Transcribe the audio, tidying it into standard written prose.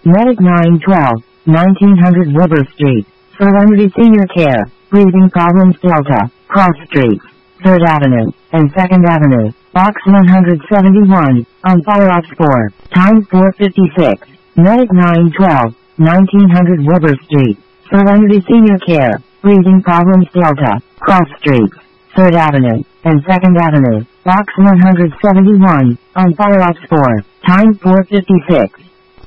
Medic 912, 1900 River Street, Serenity Senior Care, Breathing Problems Delta, Cross Streets, 3rd Avenue, and 2nd Avenue, Box 171, on Fire Ops 4, time 4:56. Medic 912, 1900 River Street, Serenity Senior Care, Breathing Problems Delta, Cross Streets, 3rd Avenue, and 2nd Avenue, Box 171, on Fire Ops 4, time 4:56.